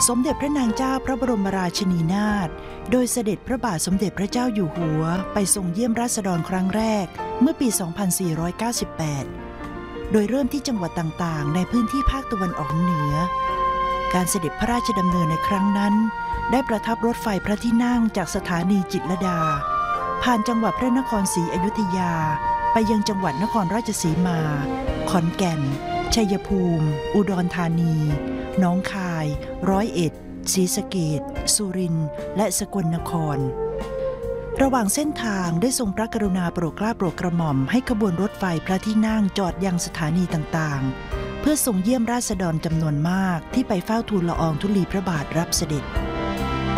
สมเด็จพระนางเจ้าพระบรมราชินีนาถโดยเสด็จพระบาทสมเด็จพระเจ้าอยู่หัวไปทรงเยี่ยมราษฎรครั้งแรกเมื่อปี 2498 โดยเริ่มที่จังหวัดต่างๆในพื้นที่ภาคตะวันออกเหนือการเสด็จพระราชดำเนินในครั้งนั้นได้ประทับรถไฟพระที่นั่งจากสถานีจิตรลดาผ่านจังหวัดพระนครศรีอยุธยาไปยังจังหวัดนครราชสีมาขอนแก่นชัยภูมิอุดรธานีหนองคายร้อยเอ็ดศรีสะเกษสุรินทร์และสกลนครระหว่างเส้นทางได้ทรงพระกรุณาโปรดเกล้าโปรดกระหม่อมให้ขบวนรถไฟพระที่นั่งจอดยังสถานีต่างๆเพื่อทรงเยี่ยมราษฎรจำนวนมากที่ไปเฝ้าทูลละอองธุลีพระบาทรับเสด็จ